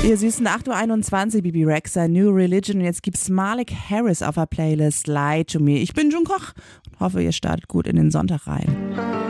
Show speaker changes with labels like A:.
A: Ihr süßen 8:21 Uhr, Bibi Rexha, New Religion. Und jetzt gibt's Malik Harris auf der Playlist Lie to Me. Ich bin June Koch und hoffe, ihr startet gut in den Sonntag rein.